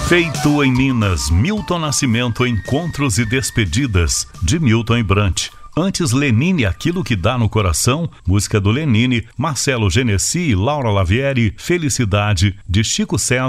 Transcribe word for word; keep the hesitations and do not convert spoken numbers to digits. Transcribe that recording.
Feito em Minas, Milton Nascimento, Encontros e Despedidas, de Milton e Brant. Antes, Lenine, Aquilo que Dá no Coração, música do Lenine, Marcelo Genesi e Laura Lavieri, Felicidade, de Chico César.